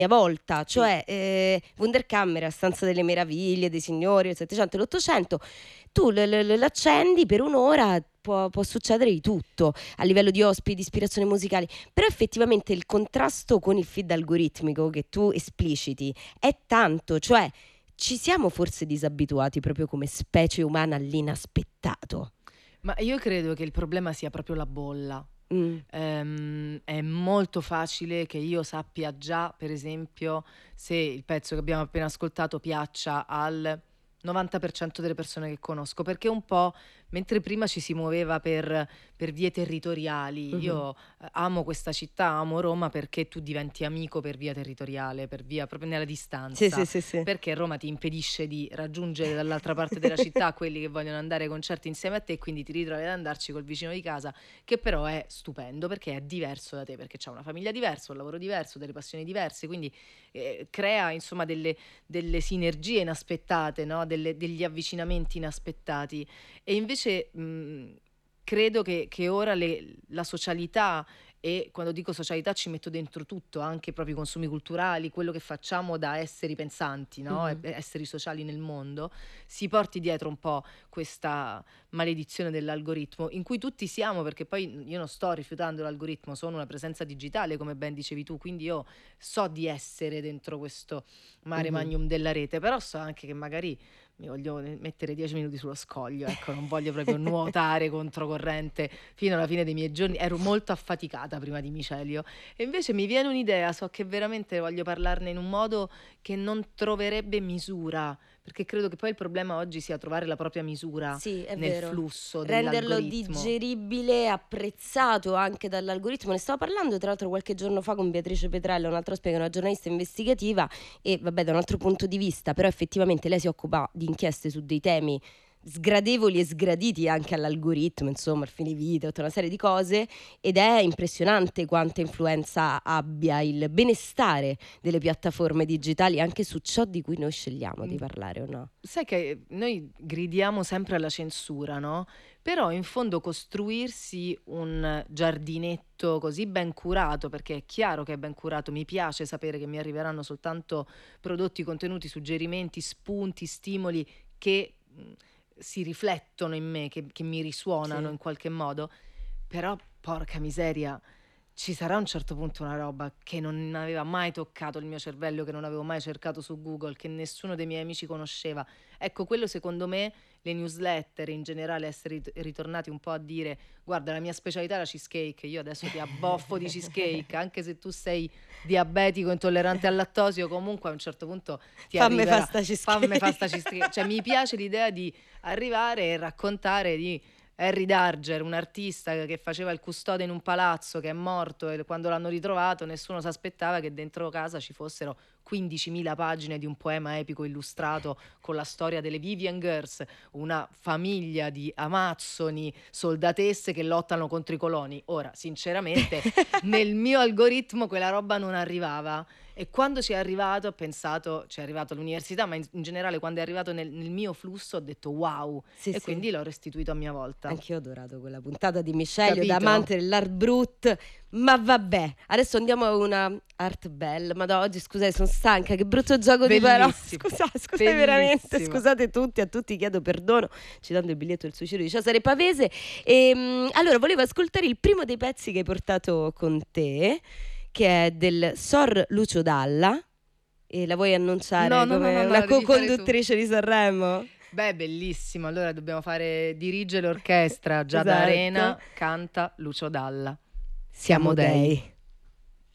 volta, Sì. cioè Wunderkammer, Stanza delle meraviglie, dei signori, il 700 e l'800, tu l'accendi per un'ora, può succedere di tutto a livello di ospiti, di ispirazioni musicali, però effettivamente il contrasto con il feed algoritmico che tu espliciti è tanto, cioè ci siamo forse disabituati proprio come specie umana all'inaspettato. Ma io credo che il problema sia proprio la bolla. Mm. È molto facile che io sappia già, per esempio, se il pezzo che abbiamo appena ascoltato piaccia al 90% delle persone che conosco, perché un po', mentre prima ci si muoveva per vie territoriali, Mhm. io amo questa città, amo Roma perché tu diventi amico per via territoriale, per via proprio nella Sì, sì, distanza, sì, sì. perché Roma ti impedisce di raggiungere dall'altra parte della città quelli che vogliono andare ai concerti insieme a te, quindi ti ritrovi ad andarci col vicino di casa, che però è stupendo perché è diverso da te, perché c'ha una famiglia diversa, un lavoro diverso, delle passioni diverse, quindi crea insomma delle sinergie inaspettate, no? Degli avvicinamenti inaspettati. E invece credo che ora la socialità, e quando dico socialità ci metto dentro tutto, anche i propri consumi culturali, quello che facciamo da esseri pensanti, no? Mhm. Esseri sociali nel mondo, si porti dietro un po' questa maledizione dell'algoritmo, in cui tutti siamo, perché poi io non sto rifiutando l'algoritmo, sono una presenza digitale, come ben dicevi tu, quindi io so di essere dentro questo mare Mhm. magnum della rete, però so anche che magari mi voglio mettere 10 minuti sullo scoglio, ecco, non voglio proprio nuotare controcorrente fino alla fine dei miei giorni. Ero molto affaticata prima di Micelio e invece mi viene un'idea, so che veramente voglio parlarne in un modo che non troverebbe misura, perché credo che poi il problema oggi sia trovare la propria misura Sì, è nel vero. flusso Renderlo dell'algoritmo. digeribile, apprezzato anche dall'algoritmo. Ne stavo parlando tra l'altro qualche giorno fa con Beatrice Petrella, un'altra ospite, una giornalista investigativa, e vabbè, da un altro punto di vista, però effettivamente lei si occupa di inchieste su dei temi sgradevoli e sgraditi anche all'algoritmo, insomma, al fine vita, tutta una serie di cose, ed è impressionante quanta influenza abbia il benestare delle piattaforme digitali anche su ciò di cui noi scegliamo di Mm, parlare o no. Sai che noi gridiamo sempre alla censura, no? Però in fondo costruirsi un giardinetto così ben curato, perché è chiaro che è ben curato, mi piace sapere che mi arriveranno soltanto prodotti, contenuti, suggerimenti, spunti, stimoli che si riflettono in me, che mi risuonano Sì. in qualche modo, però porca miseria, ci sarà a un certo punto una roba che non aveva mai toccato il mio cervello, che non avevo mai cercato su Google, che nessuno dei miei amici conosceva. Ecco, quello secondo me, le newsletter, in generale essere ritornati un po' a dire: guarda, la mia specialità è la cheesecake, io adesso ti abboffo di cheesecake, anche se tu sei diabetico, intollerante al lattosio, comunque a un certo punto ti Fammi fa arriverà. sta Fammi fa sta cheesecake. cheesecake. Cioè, mi piace l'idea di arrivare e raccontare di Harry Darger, un artista che faceva il custode in un palazzo, che è morto, e quando l'hanno ritrovato nessuno si aspettava che dentro casa ci fossero 15.000 pagine di un poema epico illustrato con la storia delle Vivian Girls, una famiglia di amazzoni, soldatesse che lottano contro i coloni. Ora, sinceramente, nel mio algoritmo quella roba non arrivava. E quando ci è arrivato, ho pensato, ci è arrivato all'università, ma in generale quando è arrivato nel mio flusso, ho detto wow, Sì, e sì. quindi l'ho restituito a mia volta. Anch'io ho adorato quella puntata di Micelio da Capito? amante dell'art brut. Ma vabbè, adesso andiamo a una art belle. Ma da oggi, scusate, sono stanca. Che brutto gioco di parole. Bellissimo, Scusate veramente. bellissimo. Scusate tutti, a tutti chiedo perdono. Citando il biglietto del suicidio di Cesare Pavese. Allora, volevo ascoltare il primo dei pezzi che hai portato con te, che è del Sor Lucio Dalla. E la vuoi No, annunciare no, no, come no, no, una la devi fare tu. co-conduttrice di Sanremo? Beh, bellissimo. Allora dobbiamo fare dirige l'orchestra Giada Esatto. Arena, canta Lucio Dalla. Siamo Siamo dei. dei.